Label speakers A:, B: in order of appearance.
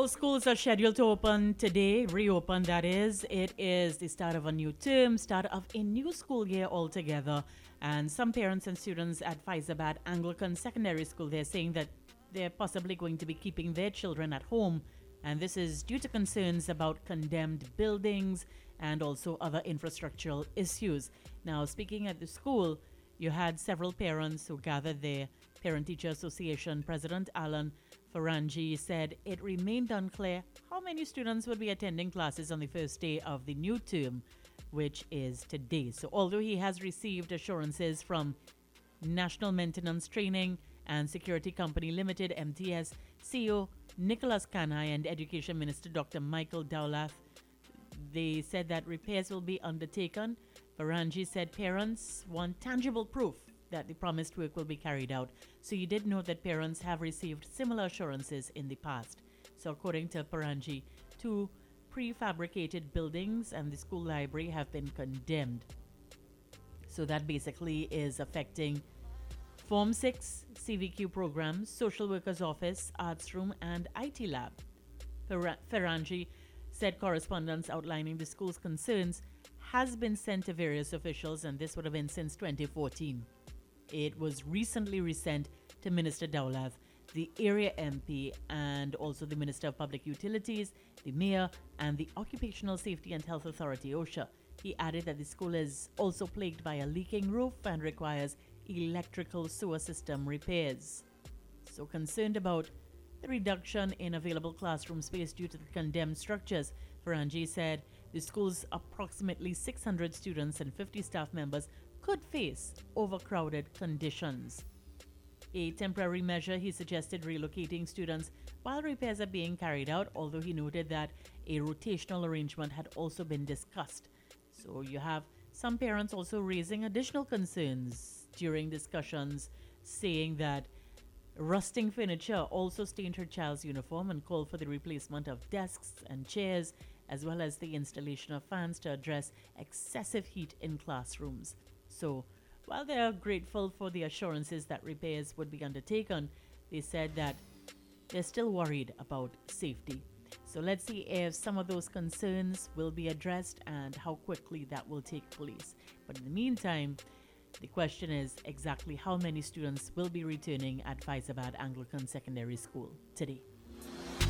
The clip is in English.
A: So schools are scheduled to open today, reopen that is. It is the start of a new term, start of a new school year altogether. And some parents and students at Faizabad Anglican Secondary School, they're saying that they're possibly going to be keeping their children at home. And this is due to concerns about condemned buildings and also other infrastructural issues. Now, speaking at the school, you had several parents who gathered there. Parent Teacher Association President Alan Farangi said it remained unclear how many students would be attending classes on the first day of the new term, which is today. So, although he has received assurances from National Maintenance Training and Security Company Limited (MTS) CEO Nicholas Kanai and Education Minister Dr. Michael Dowlath, they said that repairs will be undertaken. Farangi said parents want tangible proof that the promised work will be carried out. So you did note that parents have received similar assurances in the past. So according to Farangi, 2 prefabricated buildings and the school library have been condemned. So that basically is affecting Form 6 CVQ programs, social workers office, arts room and IT lab. Farangi said correspondence outlining the school's concerns has been sent to various officials, and this would have been since 2014. It was recently resent to Minister Dowlath, the area MP, and also the Minister of Public Utilities, the Mayor, and the Occupational Safety and Health Authority, OSHA. He added that the school is also plagued by a leaking roof and requires electrical sewer system repairs. So concerned about the reduction in available classroom space due to the condemned structures, Farangi said the school's approximately 600 students and 50 staff members could face overcrowded conditions. A temporary measure, he suggested relocating students while repairs are being carried out, although he noted that a rotational arrangement had also been discussed. So you have some parents also raising additional concerns during discussions, saying that rusting furniture also stained her child's uniform and called for the replacement of desks and chairs, as well as the installation of fans to address excessive heat in classrooms. So, while they are grateful for the assurances that repairs would be undertaken, they said that they're still worried about safety. So let's see if some of those concerns will be addressed and how quickly that will take place. But in the meantime, the question is exactly how many students will be returning at Faizabad Anglican Secondary School today.